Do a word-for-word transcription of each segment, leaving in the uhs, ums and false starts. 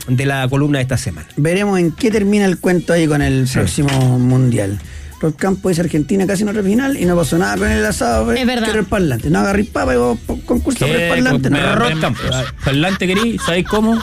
de la columna de esta semana. Veremos en qué termina el cuento ahí con el sí. próximo Mundial. Rod Campos dice Argentina casi en otra final y no pasó nada con el asado. Es verdad. Quiero el parlante. No agarré papa y vos concurso por el parlante. No. No. Rod Campos. ¿Parlante querí? ¿Sabéis cómo?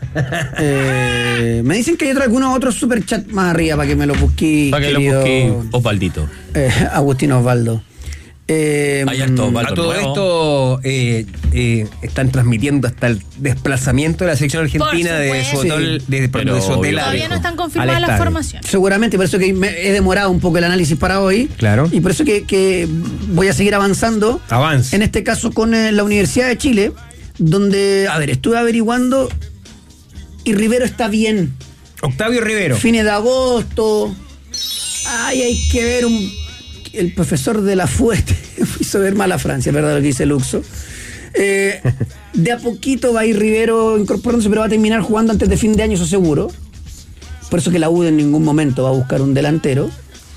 eh, me dicen que hay otro, algunos otros superchats más arriba para que me lo busque. Para que querido, lo busque Osvaldito. Eh, Agustín Osvaldo. Eh, a todo esto eh, eh, están transmitiendo hasta el desplazamiento de la selección argentina de Sotol, sí. de, de, de Sotela. Todavía no están confirmadas las formaciones. Seguramente, por eso que me he demorado un poco el análisis para hoy. Claro. Y por eso que, que voy a seguir avanzando. Avance. En este caso con eh, la Universidad de Chile, donde, a ver, estuve averiguando y Rivero está bien. Octavio Rivero. Fines de agosto. Ay, hay que ver un... El profesor de la Fuente hizo ver mal a Francia, ¿verdad? Lo que dice Luxo. Eh, de a poquito va a ir Rivero incorporándose, pero va a terminar jugando antes de fin de año, eso seguro. Por eso que la U en ningún momento va a buscar un delantero.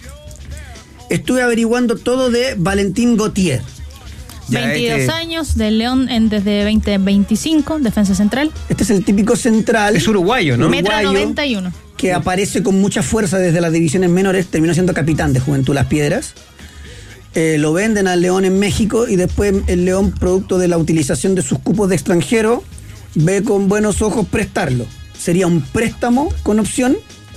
Estuve averiguando todo de Valentín Gauthier. veintidós este... años, del León en, desde veinte veinticinco, defensa central. Este es el típico central. Es uruguayo, ¿no? Metro noventa y uno. Que aparece con mucha fuerza desde las divisiones menores, terminó siendo capitán de Juventud Las Piedras. Eh, lo venden al León en México y después el León, producto de la utilización de sus cupos de extranjero, ve con buenos ojos prestarlo. Sería un préstamo con opción.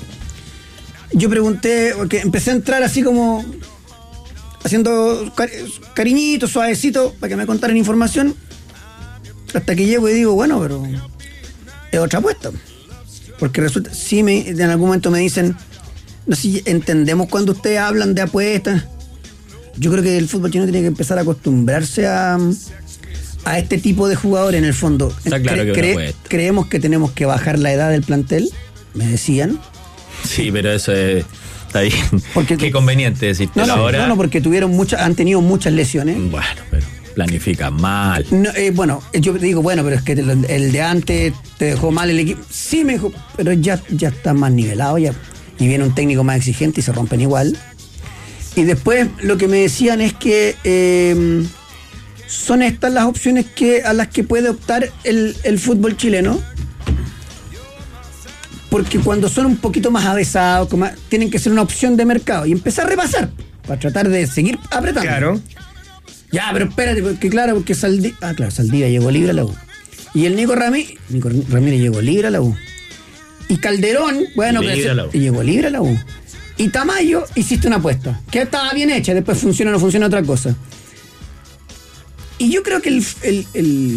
Yo pregunté, porque empecé a entrar así como haciendo cariñitos, suavecito, para que me contaran información, hasta que llego y digo, bueno, pero es otra apuesta. Porque resulta, sí, me, en algún momento me dicen, no sé si entendemos cuando ustedes hablan de apuestas. Yo creo que el fútbol chino tiene que empezar a acostumbrarse a, a este tipo de jugadores en el fondo. Está claro Cre- que cre- cre- creemos que tenemos que bajar la edad del plantel, me decían. Sí, pero eso es... Está bien. Porque, Qué conveniente decirte no, no, ahora. No, no, porque tuvieron muchas, han tenido muchas lesiones. Bueno, pero planifica mal. No, eh, bueno, yo digo, bueno, pero es que el, el de antes te dejó mal el equipo. Sí, me dijo, pero ya, ya está más nivelado ya. Y viene un técnico más exigente y se rompen igual. Y después lo que me decían es que eh, son estas las opciones que a las que puede optar el, el fútbol chileno. Porque cuando son un poquito más avesados, como, tienen que ser una opción de mercado y empezar a repasar para tratar de seguir apretando. Claro. Ya, pero espérate, porque claro, porque Saldí... Ah, claro, Saldivia llegó libre a la U. Y el Nico Ramírez, Nico Ramírez llegó libre a la U. Y Calderón, bueno, libre que a la U. y llegó libre a la U. Y Tamayo, hiciste una apuesta, que estaba bien hecha, después funciona o no funciona otra cosa. Y yo creo que el, el, el,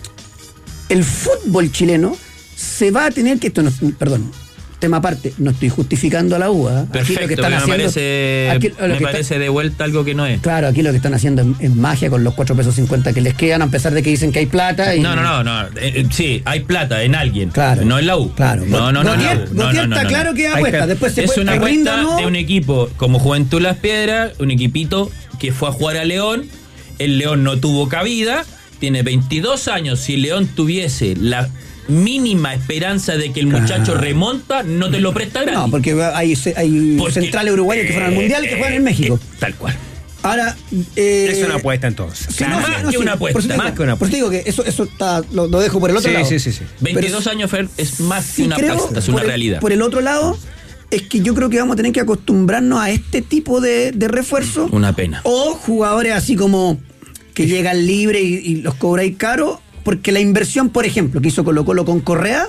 el fútbol chileno se va a tener que... Esto no, perdón, tema aparte, no estoy justificando a la U. ¿eh? Perfecto, lo que están me haciendo, parece, aquí, lo me que parece está, de vuelta algo que no es. Claro, aquí lo que están haciendo es, es magia con los cuatro pesos cincuenta que les quedan, a pesar de que dicen que hay plata. Y... No, no, no, no. Eh, sí, hay plata en alguien. Claro. No en la U. Claro. No, no, no. Gautier, no, Gautier no, no, está no, claro no. que es apuesta. Después se es puede, una que apuesta rinda, ¿no? de un equipo como Juventud Las Piedras, un equipito que fue a jugar a León. El León no tuvo cabida. Tiene veintidós años. Si León tuviese la mínima esperanza de que el muchacho claro. remonta, no te lo presta gratis. No, porque hay, hay Porque, centrales uruguayos que fueron al Mundial y que juegan en México. Eh, tal cual. Ahora... Eh, es una apuesta entonces. Sí, Claro, no, más no, que sí, una apuesta, por eso te más digo- que una Por eso te digo que eso, eso está, lo, lo dejo por el otro Sí, lado. sí, sí, sí. veintidós Pero- años, Fer, es más Sí, que una creo, apuesta, es por una el- realidad. Por el otro lado, es que yo creo que vamos a tener que acostumbrarnos a este tipo de, de refuerzo. Una pena. O jugadores así como que llegan libres y, y los cobráis caro, porque la inversión, por ejemplo, que hizo Colo Colo con Correa,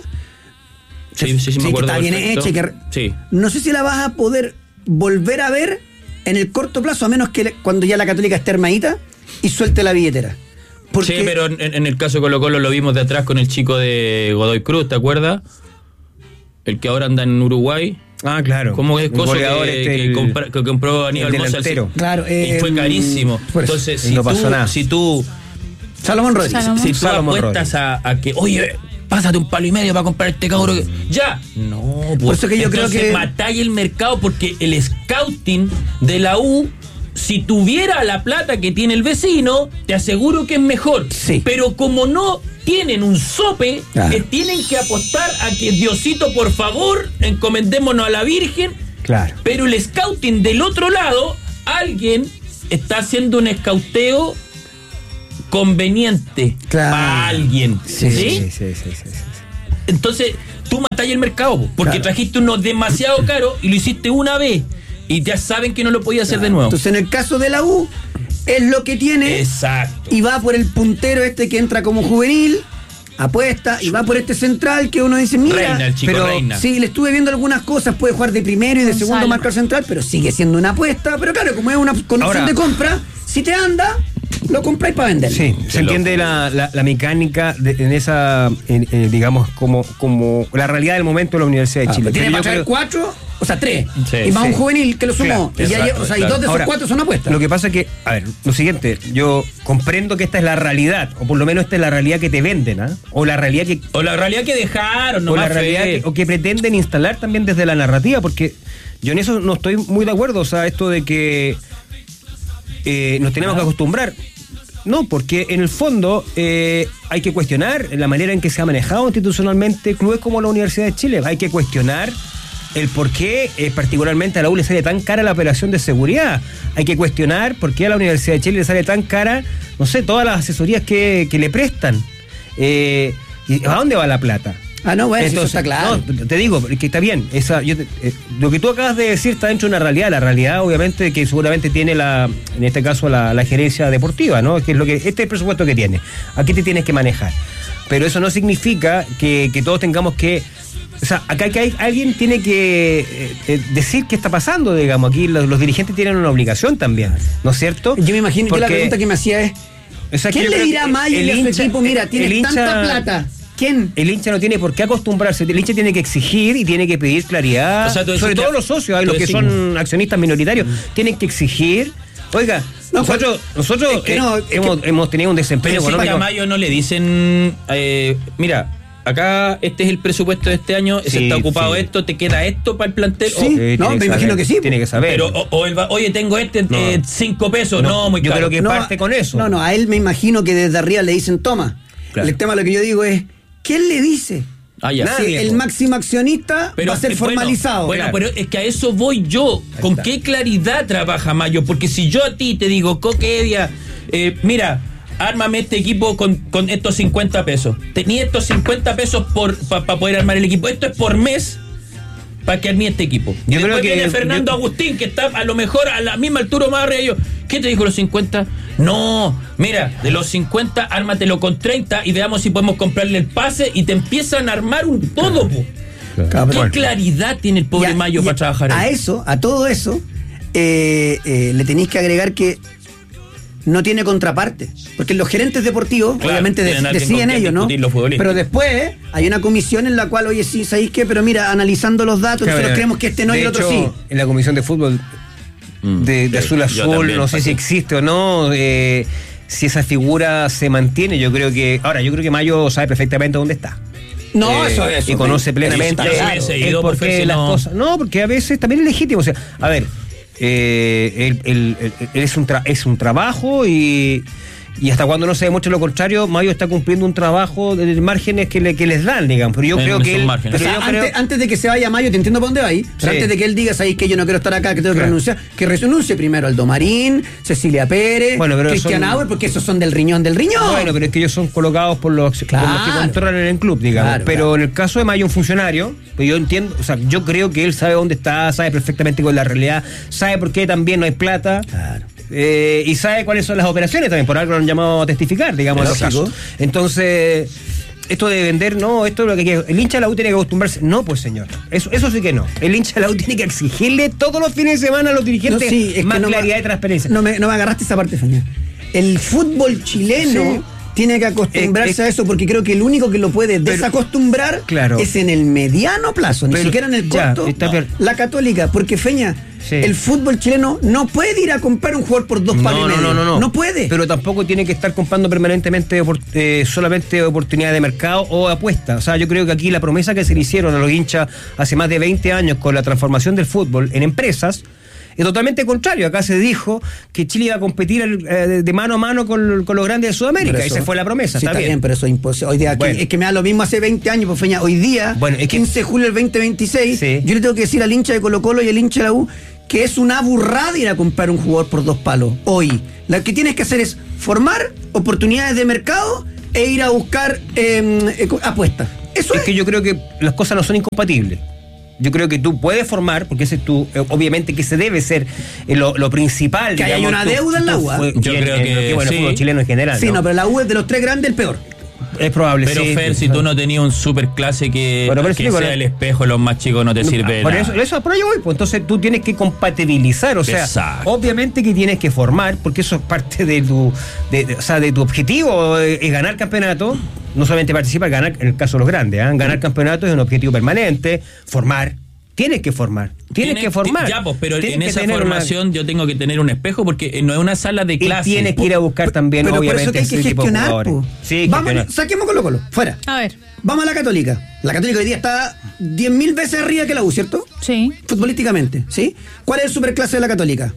Sí, sí, sí, me que acuerdo. está bien perfecto. hecha. y Que, Sí. No sé si la vas a poder volver a ver en el corto plazo, a menos que le- cuando ya la Católica esté armadita y suelte la billetera. Porque, Sí, pero en, en el caso de Colo Colo lo vimos de atrás con el chico de Godoy Cruz, ¿te acuerdas? El que ahora anda en Uruguay. Ah, claro. ¿Cómo es El cosa goleador que, este, que el- compra- que compró Aníbal el Mosa? delantero. Claro, y eh, fue carísimo. por eso. Entonces, si No tú, pasó nada. si tú, Salomón Rodríguez. Salomón. si tú Salomón apuestas a, a que, oye, pásate un palo y medio para comprar este cabro. que- ¡Ya! No, pues. Por eso que yo creo Entonces que- matáis el mercado porque el scouting de la U, si tuviera la plata que tiene el vecino, te aseguro que es mejor. Sí. Pero como no tienen un sope, Claro. que tienen que apostar a que Diosito, por favor, encomendémonos a la Virgen. Claro. Pero el scouting del otro lado, alguien está haciendo un escauteo conveniente Claro. para alguien. Sí, ¿Sí? Sí, sí, sí, sí, sí. entonces tú matáis el mercado, po, porque claro. trajiste uno demasiado caro y lo hiciste una vez y ya saben que no lo podía hacer claro. de nuevo. Entonces en el caso de la U es lo que tiene. Exacto. Y va por el puntero este que entra como juvenil, apuesta, y va por este central que uno dice, mira, Reina, el chico pero Reina. Sí, le estuve viendo algunas cosas, puede jugar de primero y de Gonzalo. segundo marcar central, pero sigue siendo una apuesta, pero claro, como es una condición Ahora, de compra, si te anda, lo compráis para vender. Sí, Qué se entiende loco. la, la, la mecánica de, en esa, en, eh, digamos, como, como la realidad del momento de la Universidad de Ah, Chile. tiene Pero para yo traer creo- cuatro, o sea, tres. Sí, y más sí. un juvenil que lo sumó. Claro, y, ya exacto, lleva- o sea, y claro. dos de esos Ahora, cuatro son apuestas. Lo que pasa es que, a ver, lo siguiente, yo comprendo que esta es la realidad, o por lo menos esta es la realidad que te venden, ¿ah? O la realidad que O la realidad que dejaron, no o la más realidad fe. que, o que pretenden instalar también desde la narrativa, porque yo en eso no estoy muy de acuerdo, o sea, esto de que eh, nos tenemos que acostumbrar. No, porque en el fondo eh, hay que cuestionar la manera en que se ha manejado institucionalmente clubes como la Universidad de Chile. Hay que cuestionar el por qué eh, particularmente a la U le sale tan cara la operación de seguridad. Hay que cuestionar por qué a la Universidad de Chile le sale tan cara, no sé, todas las asesorías que, que le prestan. Eh, ¿y ¿A dónde va la plata? Ah, no, bueno, eso está claro. No, te digo, que está bien. Esa, yo te- eh, lo que tú acabas de decir está dentro de una realidad. La realidad, obviamente, que seguramente tiene la, en este caso, la, la gerencia deportiva, ¿no? Que es lo que, este es el presupuesto que tiene. Aquí te tienes que manejar. Pero eso no significa que, que todos tengamos que. O sea, acá hay, que hay- alguien tiene que eh, eh, decir qué está pasando, digamos. Aquí los, los dirigentes tienen una obligación también, ¿no es cierto? Yo me imagino que la Porque- pregunta que me hacía es, o sea, que ¿quién yo le creo dirá a que Mayo y a su hincha- equipo, mira, el tienes hincha- tanta plata? ¿Quién? El hincha no tiene por qué acostumbrarse, el hincha tiene que exigir y tiene que pedir claridad, O sea, tú decís sobre que- todo los socios, hay tú los que decís- son accionistas minoritarios, tienen que exigir. Oiga, No, nosotros, nosotros es que eh, no, es hemos, hemos tenido un desempeño Pero si económico. a Mayo no le dicen, eh, mira, acá este es el presupuesto de este año, se Sí, está ocupado sí. esto, te queda esto para el plantel. Sí. O- No, tiene me saber, imagino que sí. Tiene que saber. pero, o, o él va, oye, tengo este, No. eh, cinco pesos, no, muy yo caro. creo que parte con eso. No, no, a él me imagino que desde arriba le dicen toma. Claro. El tema lo que yo digo es, ¿quién le dice? Ah, ya. Si Nadie, el po. máximo accionista va a ser eh, formalizado. Bueno, Claro. bueno, pero es que a eso voy yo. ¿Con está. qué claridad trabaja Mayo? Porque si yo a ti te digo, Coque Evia, eh, mira, ármame este equipo con, con estos cincuenta pesos. Tenía estos cincuenta pesos para pa poder armar el equipo. Esto es por mes para que arme este equipo. Y Yo creo después que- viene Fernando yo- Agustín, que está a lo mejor a la misma altura o más arriba. Yo, ¿qué te dijo los cincuenta? No, mira, de los cincuenta, ármatelo con treinta y veamos si podemos comprarle el pase y te empiezan a armar un todo, po. Claro, ¿Qué bueno. claridad tiene el pobre Y a- Mayo y para a- trabajar A ahí? eso, a todo eso, eh, eh, le tenéis que agregar que no tiene contraparte. Porque los gerentes deportivos, Claro, obviamente, tienen de- alguien deciden con quien ellos, ¿no? discutir lo futbolístico. Pero después hay una comisión en la cual, oye, sí, ¿sabéis qué? Pero mira, analizando los datos, Claro, nosotros creemos que este no y de el otro hecho, sí. en la comisión de fútbol Mm, de, de sí, azul a yo azul, también no sé pasé. si existe o no, eh, si esa figura se mantiene, yo creo que, ahora, yo creo que Mayo sabe perfectamente dónde está. No, Eh, eso, eso. y conoce eso plenamente está Yo claro. hubiese el ido por porqué Fer, de si las no- cosas. No, porque a veces también es legítimo. O sea, a ver, eh, él, él- él- él es, un tra- es un trabajo y, y hasta cuando no se demuestre lo contrario, Mayo está cumpliendo un trabajo de márgenes que, le, que les dan, digamos. Pero yo En creo que esos él. márgenes. O pero sea, yo creo- antes, antes de que se vaya Mayo, te entiendo por dónde va ahí, pero Sí. antes de que él diga, sabéis que yo no quiero estar acá, que tengo que Claro. renunciar, que renuncie primero Aldo Marín, Cecilia Pérez, Bueno, pero Cristian son- Auer, porque esos son del riñón del riñón. Bueno, pero es que ellos son colocados por los, por los que Claro. controlan el club, digamos. Claro, pero claro. en el caso de Mayo, un funcionario, pues yo entiendo, o sea, yo creo que él sabe dónde está, sabe perfectamente con la realidad, sabe por qué también no hay plata. Claro. eh, y sabe cuáles son las operaciones también, por algo lo han llamado a testificar, digamos, en los Lógico. casos. Entonces, esto de vender, no, esto es lo que quiere. El hincha de la U tiene que acostumbrarse. No, pues señor. Eso, eso sí que no. El hincha de la U tiene que exigirle todos los fines de semana a los dirigentes No, sí, es más que no claridad me- y transparencia. No me, no me agarraste esa parte, Feña. El fútbol chileno Sí. tiene que acostumbrarse Eh, eh, a eso porque creo que el único que lo puede pero- desacostumbrar claro. es en el mediano plazo, ni Pero- siquiera en el ya, corto. está No. per- La Católica, porque Feña, Sí. el fútbol chileno no puede ir a comprar un jugador por dos No, palos y no, medio. no, no, no. No puede. Pero tampoco tiene que estar comprando permanentemente opor- eh, solamente oportunidad de mercado o apuesta. O sea, yo creo que aquí la promesa que se le hicieron a los hinchas hace más de veinte años con la transformación del fútbol en empresas es totalmente contrario. Acá se dijo que Chile iba a competir eh, de mano a mano con, con los grandes de Sudamérica. Pero eso- Esa fue la promesa. Sí, está bien, pero eso es imposible. Hoy día, Bueno. que, es que me da lo mismo hace veinte años, pues Feña. Hoy día, Bueno, es que- quince de julio del veinte veintiséis, Sí. yo le tengo que decir al hincha de Colo Colo y al hincha de la U que es una burrada ir a comprar un jugador por dos palos. Hoy, lo que tienes que hacer es formar oportunidades de mercado e ir a buscar eh, eh, apuestas. Eso es es. que yo creo que las cosas no son incompatibles. Yo creo que tú puedes formar, porque ese es tu, eh, obviamente que ese debe ser eh, lo, lo principal. Que digamos, hay una tú- deuda en la tú U A. fue- Yo y en- creo en- que en- bueno, el sí. fútbol chileno en general. Sí, no, ¿no? pero la U es de los tres grandes el peor. Es probable, Pero sí. Fer, si tú no tenías un super clase que, Bueno, pero que sí, sea bueno. el espejo de los más chicos, no te sirve de Por nada. eso, eso, por ello voy, pues entonces tú tienes que compatibilizar, o sea, Exacto. obviamente que tienes que formar, porque eso es parte de tu, de, de- o sea, de tu objetivo, eh, es ganar campeonato, no solamente participar, ganar, en el caso de los grandes, ¿eh? Ganar campeonato es un objetivo permanente, formar, tienes que formar, tienes Tiene- que formar. Ya, pues, pero Tienes en que esa tener una- formación yo tengo que tener un espejo porque no es una sala de y clase. tienes que ir a buscar también, Pero por obviamente, eso que hay que ese tipo de gestionar, jugadores. po. Sí, Vamos, gestionar. saquemos Colo Colo, fuera. A ver, Vamos a la Católica. La Católica hoy día está diez mil veces arriba que la U, ¿cierto? sí. Futbolísticamente, ¿sí? ¿Cuál es el superclase de la Católica?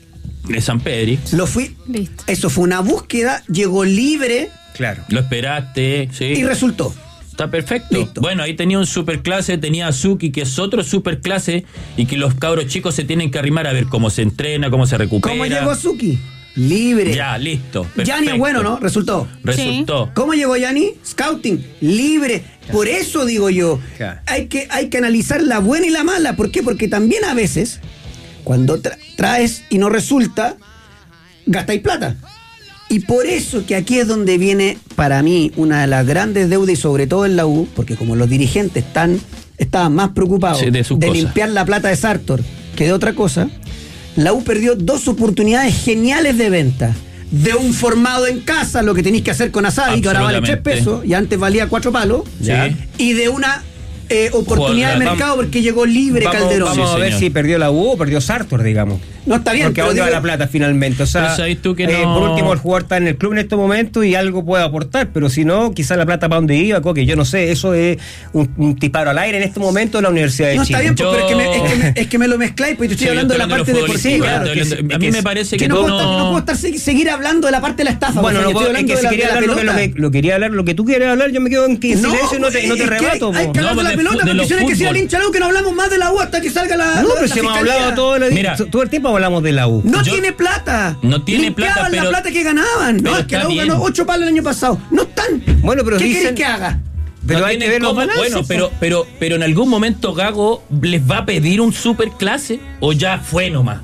De San Pedri. Lo fui. Listo. Eso fue una búsqueda, llegó libre Claro. Lo esperaste, sí. y resultó. Está perfecto. Listo. Bueno, ahí tenía un superclase, tenía a Suki, que es otro superclase, y que los cabros chicos se tienen que arrimar a ver cómo se entrena, cómo se recupera. ¿Cómo llegó Suki? Libre. Ya, listo. Yanni es perfecto. bueno, ¿no? Resultó. Resultó. ¿Cómo llegó Yanni? Scouting, libre. Por eso digo yo, Claro. hay que, hay que analizar la buena y la mala. ¿Por qué? Porque también a veces, cuando tra- traes y no resulta, gastáis plata. Y por eso que aquí es donde viene, para mí, una de las grandes deudas, y sobre todo en la U, porque como los dirigentes están, estaban más preocupados Sí, de sus cosas. limpiar la plata de Sartor que de otra cosa, la U perdió dos oportunidades geniales de venta. De un formado en casa, lo que tenéis que hacer con Asadi, que ahora vale tres Absolutamente. pesos y antes valía cuatro palos. Ya. Y de una eh, oportunidad de Jugador, mercado porque llegó libre Vamos, Calderón. vamos Sí, a ver señor. si perdió la U o perdió Sartor, digamos. No está bien, Porque a pero dónde va digo- la plata finalmente. O sea, Pero sabes tú que eh, no- por último, el jugador está en el club en este momento y algo puede aportar, pero si no, quizás la plata para dónde iba, Coque, yo no sé, eso es un, un disparo al aire en este momento de la Universidad de No Chile. está bien, pues, Yo- pero es que, me, es, que me, es que me lo mezcláis, pues yo estoy Sí, yo hablando de la estoy parte hablando de lo deportiva. futbolístico, Claro, estoy que- hablando- a que mí me es- parece que que no, tú puedo, estar, no puedo no... estar se- seguir hablando de la parte de la estafa. Bueno, porque no estoy puedo, es hablando que de si la, quería de la hablar lo que, lo, pelota. que, lo quería hablar, lo que tú quieres hablar, yo me quedo en que en No, silencio y no te, no te es que rebato. Hay, hay po. que hablar No, de la de pelota, fu- de porque lo si no hay que decir al fútbol. hincha la U que no hablamos más de la U hasta que salga la. No, la- pero la si hemos fiscalía. hablado todo el, Mira. todo el tiempo hablamos de la U. No Yo- tiene plata. No tiene Limpiaban plata, pero- la plata que ganaban. pero No, es que está la U bien. ganó ocho palos el año pasado. No están. Bueno, pero ¿Qué dicen- querés que haga? Pero no hay que tienen ver los cómo- balances. Bueno, po. pero, pero, pero en algún momento Gago les va a pedir un superclase o ya fue nomás.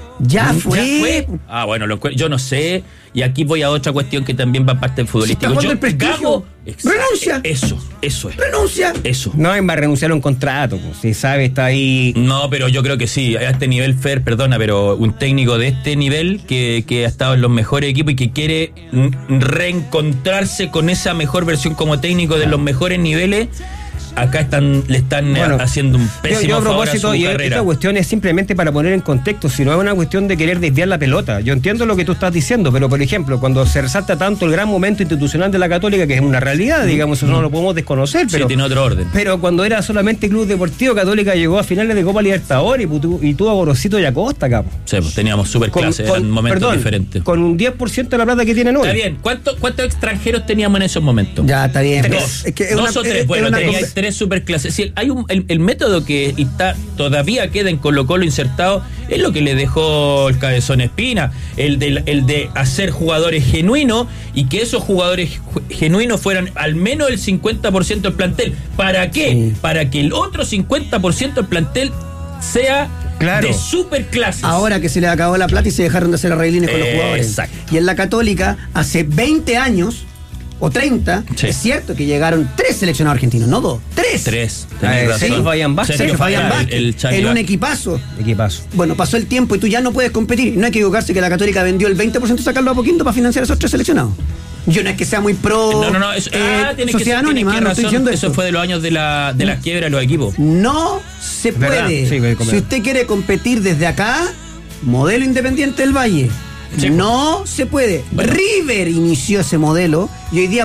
Ya fue. Ya fue. Ah, bueno, lo encuent- yo no sé. Y aquí voy a otra cuestión que también va parte del futbolístico. jugando Yo, el prestigio. Gago, exacto, Renuncia. Eso, eso es. Renuncia. Eso. No, es más renunciar a un contrato, pues, si sabe, está ahí. No, pero yo creo que sí, a este nivel, Fer, perdona, pero un técnico de este nivel que, que ha estado en los mejores equipos y que quiere mm, reencontrarse con esa mejor versión como técnico de los mejores niveles, acá están le están eh, Bueno, haciendo un Yo, pésimo yo a favor a propósito, su y carrera. esta cuestión es simplemente para poner en contexto, si no es una cuestión de querer desviar la pelota. Yo entiendo lo que tú estás diciendo, pero por ejemplo, cuando se resalta tanto el gran momento institucional de la Católica, que es una realidad, digamos, eso no lo podemos desconocer, Sí, pero, tiene otro orden. pero cuando era solamente Club Deportivo Católica llegó a finales de Copa Libertadores y, putu- y tuvo a Gorosito y a Costa, capo. Sí, pues, teníamos super clase, eran momentos perdón, diferentes. con un diez por ciento de la plata que tienen hoy. Está bien, ¿Cuánto- ¿cuántos extranjeros teníamos en esos momentos? Ya, está bien. Dos, Es que es dos una- o tres. es- es Bueno, una teníais cosa- tres superclases. Sí, hay un, el, el método que está todavía queda en Colo Colo insertado es lo que le dejó el Cabezón Espina, el de, el de hacer jugadores genuinos y que esos jugadores ju- genuinos fueran al menos el cincuenta por ciento del plantel. ¿Para qué? Sí. Para que el otro cincuenta por ciento del plantel sea Claro. de superclases. Ahora que se les acabó la plata y se dejaron de hacer arreglines con los Eh, jugadores. exacto. Y en la Católica, hace veinte años o treinta, Sí. es cierto que llegaron tres seleccionados argentinos, no dos, tres. Tres. Eh, tenés razón. sí, Fabián Vázquez, Sergio Fabián Fabián, Vázquez, el- el Charlie en un Vázquez. equipazo. Equipazo. Bueno, pasó el tiempo y tú ya no puedes competir. No hay que equivocarse que la Católica vendió el veinte por ciento y sacarlo a poquito para financiar a esos tres seleccionados. Yo no es que sea muy pro No, no, no, eso, eh, ah, tienes que sociedad tienes anónima, que no estoy razón, diciendo eso eso. fue de los años de la, de la quiebra de los equipos. No se ¿Verdad? puede. Sí, voy a comer. Si usted quiere competir desde acá, modelo Independiente del Valle. Sí. No se puede. Bueno. River inició ese modelo y hoy día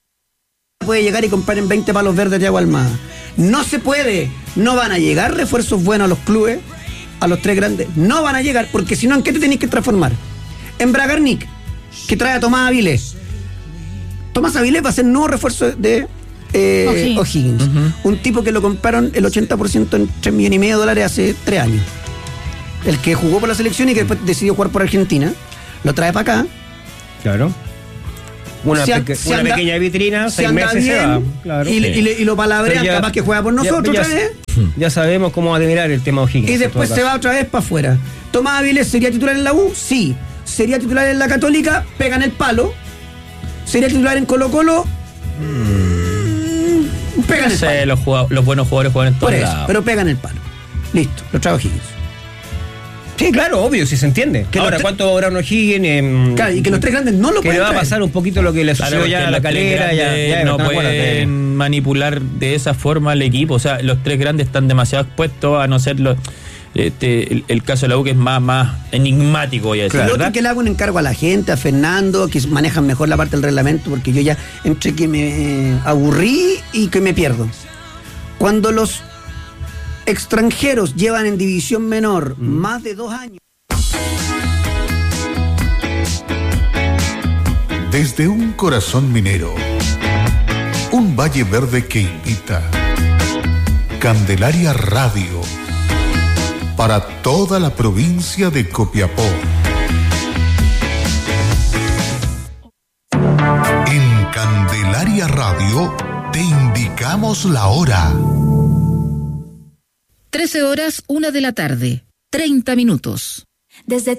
puede llegar y comprar en veinte palos verdes de agua Almada. No se puede. No van a llegar refuerzos buenos a los clubes, a los tres grandes. No van a llegar porque si no, ¿en qué te tenéis que transformar? En Bragarnik, que trae a Tomás Avilés. Tomás Avilés va a ser nuevo refuerzo de eh, O'Higgins. O'Higgins. Un tipo que lo compraron el ochenta por ciento en tres millones y medio de dólares hace tres años. El que jugó por la selección y que después decidió jugar por Argentina, lo trae para acá. Claro. una, si peque- si una anda- pequeña vitrina, si seis anda meses se va. bien, Claro. y, le- Sí. y, le- y lo palabrean, Pero ya- capaz que juega por ya- nosotros ya- otra vez. Ya sabemos cómo va a terminar el tema O'Higgins. Y después se va otra vez para afuera. Tomás Avilés sería titular en la U, sí. Sería titular en la Católica, pegan el palo. Sería titular en Colo Colo, mm, pegan No el sé, palo. los, jugado- los buenos jugadores juegan en Por todos eso, lados. pero pegan el palo. Listo, lo trae O'Higgins. Sí, claro, obvio, si se entiende. Que Ahora, los tre- ¿cuánto va a durar O'Higgins? Eh, Claro, y que los tres grandes no lo que pueden le va a traer. pasar un poquito lo que le Claro, sucedió porque ya a la los tres Calera, ya, grandes ya, no ¿te acuerdas? pueden manipular de esa forma al equipo. O sea, los tres grandes están demasiado expuestos, a no ser los, este, el, el caso de la U, que es más, más enigmático, voy a decir. Y lo ¿verdad? otro que le hago un encargo a la gente, a Fernando, que manejan mejor la parte del reglamento, porque yo ya entre que me aburrí y que me pierdo. Cuando los extranjeros llevan en división menor más de dos años. Desde un corazón minero, un valle verde que invita. Candelaria Radio, para toda la provincia de Copiapó. En Candelaria Radio te indicamos la hora. trece horas, una de la tarde, treinta minutos. Desde